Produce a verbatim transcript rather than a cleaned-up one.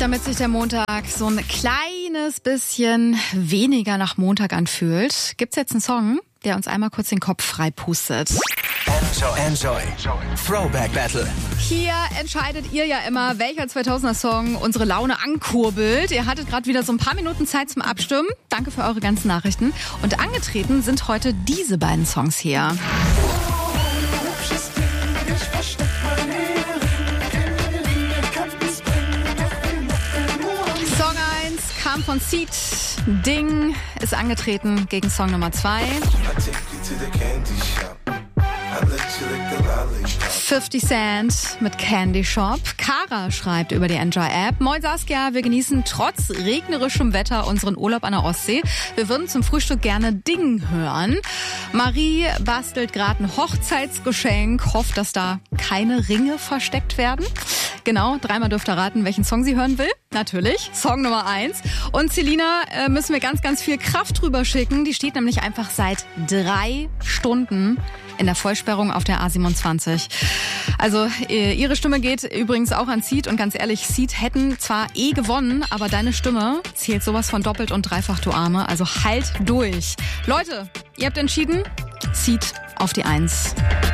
Damit sich der Montag so ein kleines bisschen weniger nach Montag anfühlt, gibt's jetzt einen Song, der uns einmal kurz den Kopf frei pustet. Enjoy. Enjoy. Throwback Battle. Hier entscheidet ihr ja immer, welcher zweitausender-Song unsere Laune ankurbelt. Ihr hattet gerade wieder so ein paar Minuten Zeit zum Abstimmen. Danke für eure ganzen Nachrichten. Und angetreten sind heute diese beiden Songs hier. Song eins kam von Seed. Ding ist angetreten gegen Song Nummer zwei. fifty Cent mit Candy Shop. Kara schreibt über die Enjoy-App: Moin Saskia, wir genießen trotz regnerischem Wetter unseren Urlaub an der Ostsee. Wir würden zum Frühstück gerne Ding hören. Marie bastelt gerade ein Hochzeitsgeschenk, hofft, dass da keine Ringe versteckt werden. Genau, dreimal dürft ihr raten, welchen Song sie hören will. Natürlich, Song Nummer eins. Und Selina äh, müssen wir ganz, ganz viel Kraft drüber schicken. Die steht nämlich einfach seit drei Stunden in der Vollsperrung auf der A siebenundzwanzig. Also äh, ihre Stimme geht übrigens auch an Seed. Und ganz ehrlich, Seed hätten zwar eh gewonnen, aber deine Stimme zählt sowas von doppelt und dreifach, du Arme. Also halt durch. Leute, ihr habt entschieden, Seed auf die Eins.